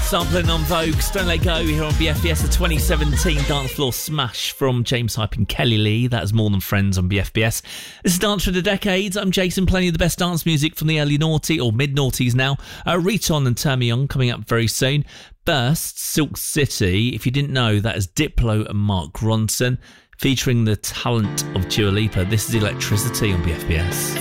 Sampling on Vogue's Don't Let Go here on BFBS, the 2017 dance floor smash from James Hype and Kelly Lee. That is More Than Friends on BFBS. This is Dance for the Decades. I'm Jason, playing you the best dance music from the early noughty or mid-noughties now. Riton and Turn Me On coming up very soon. First, Silk City. If you didn't know, that is Diplo and Mark Ronson featuring the talent of Dua Lipa. This is Electricity on BFBS.